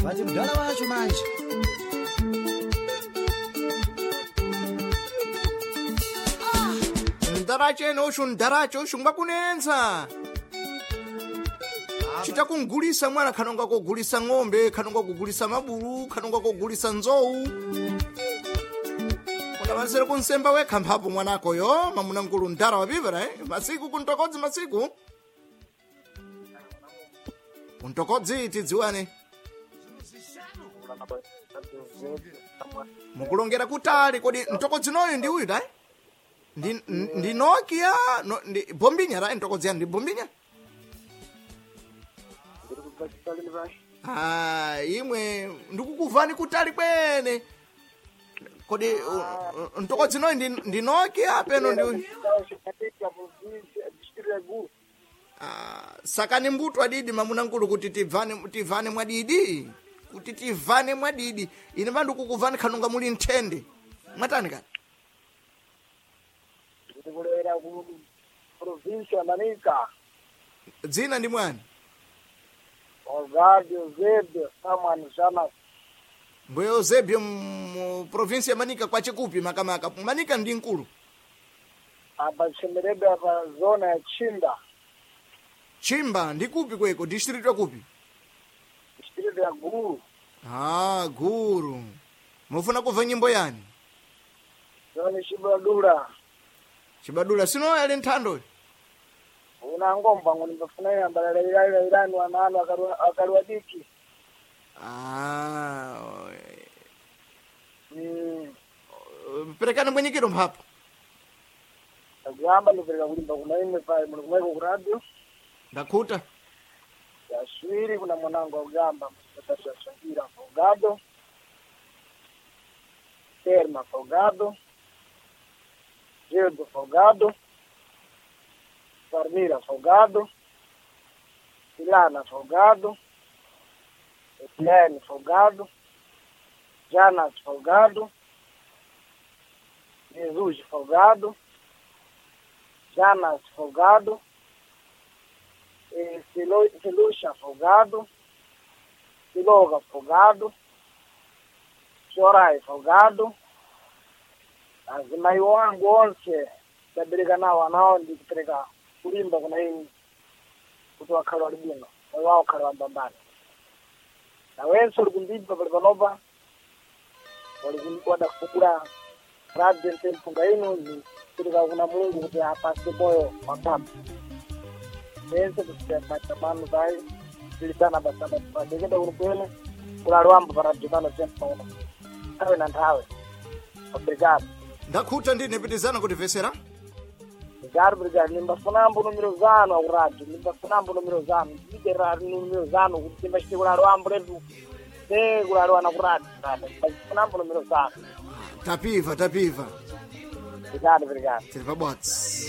vati mudala wacho manje ndarachene ushu ndaracho ushu ngakunensa chita kungulisa mwana khanonga kugulisa ng'ombe khanonga kugulisa mabulu khanonga kugulisa nzowu unavanzire kunsemba wekha mphapo mwanakoyo mamuna nkulu ndara wapivera masiku kuntokodzi masiku kuntokodzi tidziwane mukulongera kutali kodi ntokodzi noyo ndi uyu tayi ndi Nokia ndi bombinya ra ntokodzi yanu ndi bombinya imwe ndikukuvani kutali kwene kodi ntokodzi noyo ndi Nokia peno ndi sakani mbuto adidi mamuna nkulu kuti tivane mwadidi kuti tivane mwadidi ine vandu kukuvani khanunga muli nthende mwatani kani kulera ku province ya Manica dzina ndi mwani Eusebio Samuel Jana mbuye Eusebio mu province ya Manica kwa chikupi makamaka Manica ndi nkulu apa chemerebe apa zona ya Chimba ndi kupi kweko district ya kupi district ya Gulu Gulu mufuna kuva nyimbo yani zona Chibadula sino yali nthando una ngomba ngoni bafuna yambala la irani wanano akarwadiki perekani mwenyekiro mphapo agamba ndipereka kulimba kuna ime pale mlikumweko ku radio ndakhuta yaswiri kuna mwanangu agamba mtasashangira Fogado Terma Fogado Gildo Fogado Farmira Fogado Ilana Fogado Etienne Fogado Janas Fogado Jesus Fogado Janas Fogado Filucha Fogado Filoga Fogado Chorai Fogado azimai wangu onse tabirika nao anao ndikupereka kulimba kuna hii kuti wakhala wali bwino moyo wawo khala wambambani na wenso uli kundimba pali panopa wada kufukula radio mtempunga inu ndikupereka kuna Mulungu kuti apase moyo wapamba wense kusitamano zai zilisana basaba padekeda kunukwene kulali wamba pa radio pano tempunga nthawe na nthawe obrigado ndakhuta ndi nepitizana kuti vesera obrigado nimbafunambo numero zanu au radio nimbafunambo numero zanu ndidera numero zanu kuti timbachite kulali wambo letu te kulali wana ku radio nimbafunambo numero zanu tapiva obrigado tiri pabodzi